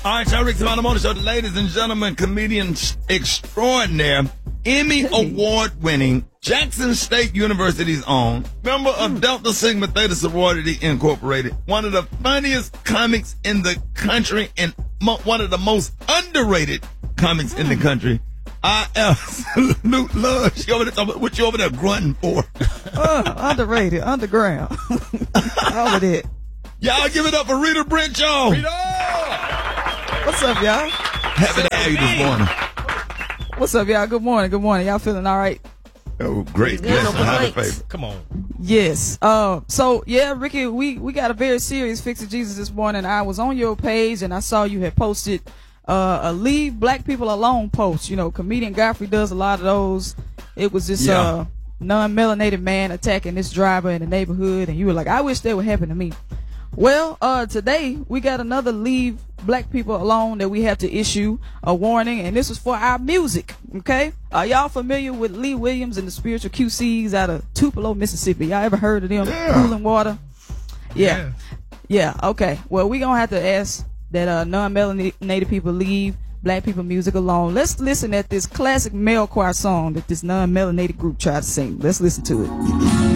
All right, y'all, Rick Savannah Motor Show, ladies and gentlemen, comedian extraordinaire, Emmy Award-winning, Jackson State University's own, member of Delta Sigma Theta Sorority Incorporated, one of the funniest comics in the country and one of the most underrated comics in the country. I absolute love. What you over there grunting for? Underrated, underground. All of it. Y'all give it up for Rita Brent, y'all. Rita! What's up, y'all? Happy to have you this morning. What's up, y'all? Good morning. Good morning. Y'all feeling all right? Oh, great. Yes, highly favored. Come on. Yes. So yeah, Ricky, we got a very serious Fix It Jesus this morning. I was on your page and I saw you had posted a Leave Black People Alone post. You know, comedian Godfrey does a lot of those. It was this non-melanated man attacking this driver in the neighborhood, and you were like, I wish that would happen to me. Well, today we got another Leave Black People Alone that we have to issue a warning, and this is for our music, okay? Are y'all familiar with Lee Williams and the Spiritual QCs out of Tupelo, Mississippi? Y'all ever heard of them? Yeah. Cooling Water? Yeah, okay. Well, we gonna have to ask that non-melanated people leave Black people music alone. Let's listen at this classic male choir song that this non-melanated group tried to sing. Let's listen to it.